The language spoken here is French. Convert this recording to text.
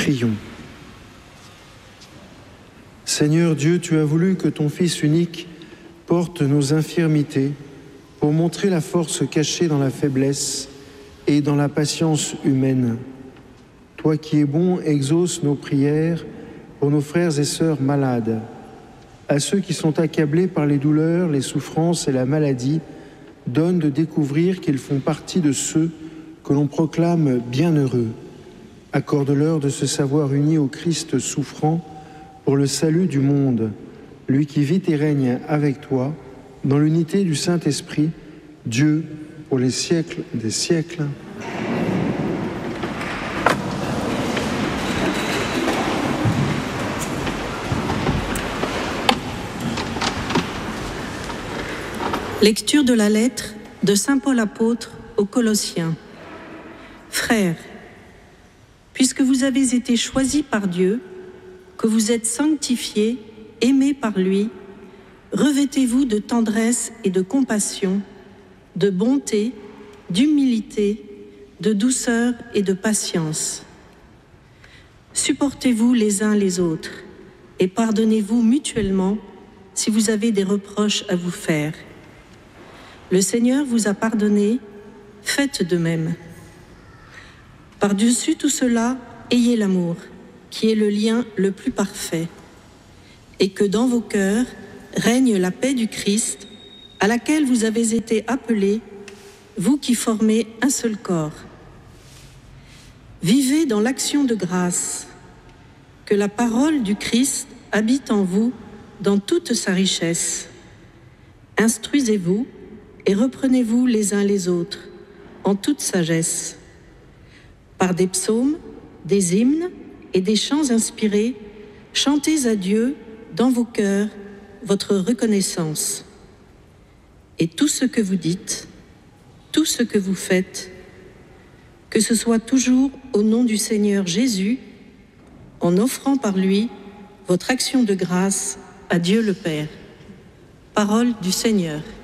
Prions. Seigneur Dieu, tu as voulu que ton Fils unique porte nos infirmités pour montrer la force cachée dans la faiblesse et dans la patience humaine. Toi qui es bon, exauce nos prières pour nos frères et sœurs malades, à ceux qui sont accablés par les douleurs, les souffrances et la maladie, donne de découvrir qu'ils font partie de ceux que l'on proclame bienheureux. Accorde-leur de se savoir unis au Christ souffrant pour le salut du monde, lui qui vit et règne avec toi, dans l'unité du Saint-Esprit, Dieu, pour les siècles des siècles. Lecture de la lettre de saint Paul apôtre aux Colossiens. Frères, puisque vous avez été choisis par Dieu, que vous êtes sanctifiés, aimés par lui, revêtez-vous de tendresse et de compassion, de bonté, d'humilité, de douceur et de patience. Supportez-vous les uns les autres et pardonnez-vous mutuellement si vous avez des reproches à vous faire. Le Seigneur vous a pardonné, faites de même. Par-dessus tout cela, ayez l'amour, qui est le lien le plus parfait, et que dans vos cœurs règne la paix du Christ, à laquelle vous avez été appelés, vous qui formez un seul corps. Vivez dans l'action de grâce, que la parole du Christ habite en vous dans toute sa richesse. Instruisez-vous et reprenez-vous les uns les autres, en toute sagesse. Par des psaumes, des hymnes et des chants inspirés, chantez à Dieu dans vos cœurs votre reconnaissance. Et tout ce que vous dites, tout ce que vous faites, que ce soit toujours au nom du Seigneur Jésus, en offrant par lui votre action de grâce à Dieu le Père. Parole du Seigneur.